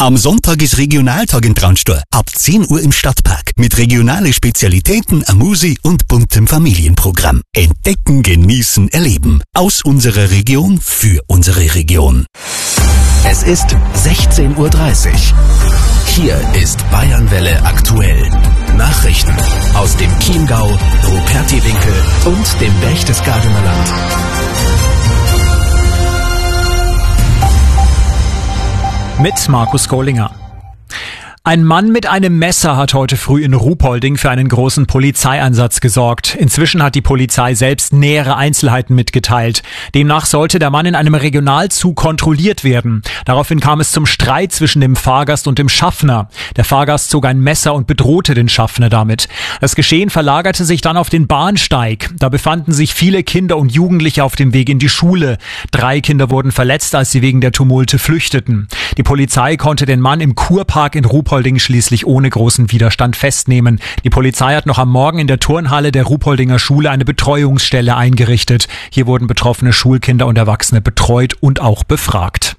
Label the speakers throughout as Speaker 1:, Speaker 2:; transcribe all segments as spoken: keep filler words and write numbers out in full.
Speaker 1: Am Sonntag ist Regionaltag in Traunstein. Ab zehn Uhr im Stadtpark. Mit regionalen Spezialitäten, Amusi und buntem Familienprogramm. Entdecken, genießen, erleben. Aus unserer Region für unsere Region.
Speaker 2: Es ist sechzehn Uhr dreißig. Hier ist Bayernwelle aktuell. Nachrichten aus dem Chiemgau, Rupertiwinkel und dem Berchtesgadener Land.
Speaker 3: Mit Markus Kohlinger. Ein Mann mit einem Messer hat heute früh in Ruhpolding für einen großen Polizeieinsatz gesorgt. Inzwischen hat die Polizei selbst nähere Einzelheiten mitgeteilt. Demnach sollte der Mann in einem Regionalzug kontrolliert werden. Daraufhin kam es zum Streit zwischen dem Fahrgast und dem Schaffner. Der Fahrgast zog ein Messer und bedrohte den Schaffner damit. Das Geschehen verlagerte sich dann auf den Bahnsteig. Da befanden sich viele Kinder und Jugendliche auf dem Weg in die Schule. Drei Kinder wurden verletzt, als sie wegen der Tumulte flüchteten. Die Polizei konnte den Mann im Kurpark in Ruhpolding schließlich ohne großen Widerstand festnehmen. Die Polizei hat noch am Morgen in der Turnhalle der Ruhpoldinger Schule eine Betreuungsstelle eingerichtet. Hier wurden betroffene Schulkinder und Erwachsene betreut und auch befragt.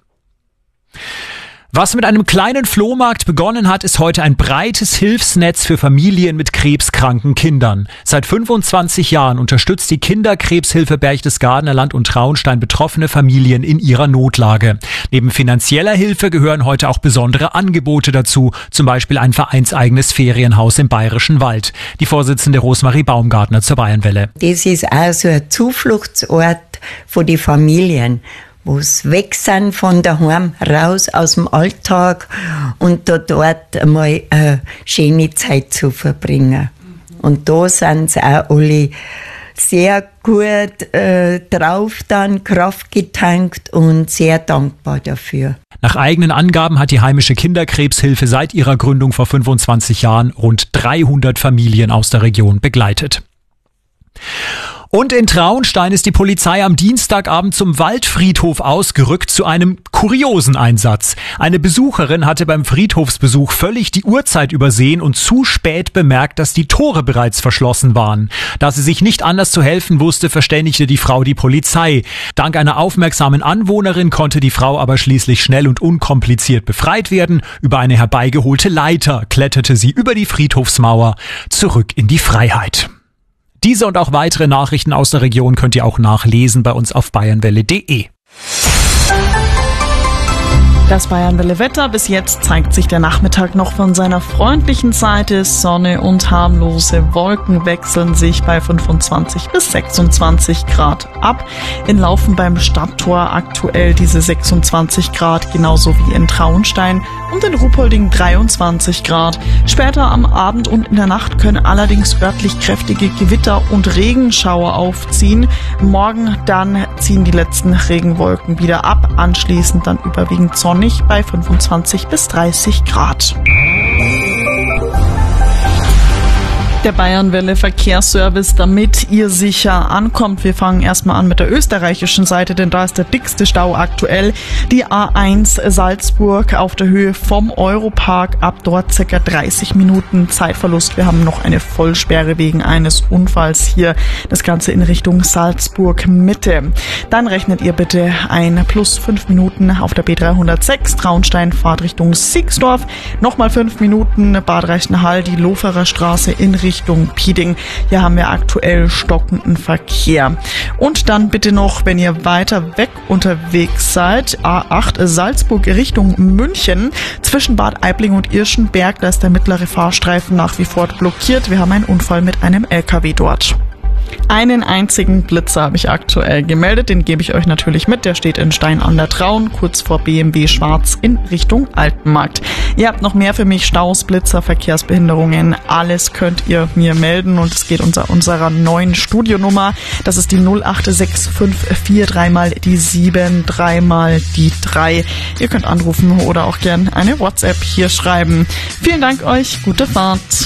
Speaker 3: Was mit einem kleinen Flohmarkt begonnen hat, ist heute ein breites Hilfsnetz für Familien mit krebskranken Kindern. Seit fünfundzwanzig Jahren unterstützt die Kinderkrebshilfe Berchtesgadener Land und Traunstein betroffene Familien in ihrer Notlage. Neben finanzieller Hilfe gehören heute auch besondere Angebote dazu, zum Beispiel ein vereinseigenes Ferienhaus im Bayerischen Wald. Die Vorsitzende Rosmarie Baumgartner zur Bayernwelle.
Speaker 4: Das ist auch so ein Zufluchtsort von den Familien, wo es weg sind von daheim, raus aus dem Alltag und da dort einmal eine schöne Zeit zu verbringen. Und da sind sie auch alle sehr gut äh, drauf, dann Kraft getankt und sehr dankbar dafür.
Speaker 3: Nach eigenen Angaben hat die heimische Kinderkrebshilfe seit ihrer Gründung vor fünfundzwanzig Jahren rund dreihundert Familien aus der Region begleitet. Und in Traunstein ist die Polizei am Dienstagabend zum Waldfriedhof ausgerückt zu einem kuriosen Einsatz. Eine Besucherin hatte beim Friedhofsbesuch völlig die Uhrzeit übersehen und zu spät bemerkt, dass die Tore bereits verschlossen waren. Da sie sich nicht anders zu helfen wusste, verständigte die Frau die Polizei. Dank einer aufmerksamen Anwohnerin konnte die Frau aber schließlich schnell und unkompliziert befreit werden. Über eine herbeigeholte Leiter kletterte sie über die Friedhofsmauer zurück in die Freiheit. Diese und auch weitere Nachrichten aus der Region könnt ihr auch nachlesen bei uns auf bayernwelle punkt de.
Speaker 5: Das Bayernwelle Wetter. Bis jetzt zeigt sich der Nachmittag noch von seiner freundlichen Seite. Sonne und harmlose Wolken wechseln sich bei fünfundzwanzig bis sechsundzwanzig Grad ab. In Laufen beim Stadttor aktuell diese sechsundzwanzig Grad, genauso wie in Traunstein, und in Ruhpolding dreiundzwanzig Grad. Später am Abend und in der Nacht können allerdings örtlich kräftige Gewitter und Regenschauer aufziehen. Morgen dann ziehen die letzten Regenwolken wieder ab, anschließend dann überwiegend sonnig bei fünfundzwanzig bis dreißig Grad. Der Bayernwelle Verkehrsservice, damit ihr sicher ankommt. Wir fangen erstmal an mit der österreichischen Seite, denn da ist der dickste Stau aktuell. Die A eins Salzburg auf der Höhe vom Europark, ab dort circa dreißig Minuten Zeitverlust. Wir haben noch eine Vollsperre wegen eines Unfalls hier. Das Ganze in Richtung Salzburg Mitte. Dann rechnet ihr bitte ein plus fünf Minuten auf der B dreihundertsechs Traunstein Fahrt Richtung Siegsdorf. Nochmal fünf Minuten Bad Reichenhall, die Loferer Straße in Richtung Richtung Pieding. Hier haben wir aktuell stockenden Verkehr. Und dann bitte noch, wenn ihr weiter weg unterwegs seid, A acht Salzburg Richtung München, zwischen Bad Aibling und Irschenberg, da ist der mittlere Fahrstreifen nach wie vor blockiert. Wir haben einen Unfall mit einem L K W dort. Einen einzigen Blitzer habe ich aktuell gemeldet, den gebe ich euch natürlich mit. Der steht in Stein an der Traun, kurz vor B M W Schwarz in Richtung Altenmarkt. Ihr habt noch mehr für mich, Staus, Blitzer, Verkehrsbehinderungen, alles könnt ihr mir melden und es geht unter unserer neuen Studionummer. Das ist die null acht sechs fünf vier drei mal die sieben, drei mal die drei. Ihr könnt anrufen oder auch gern eine WhatsApp hier schreiben. Vielen Dank euch, gute Fahrt.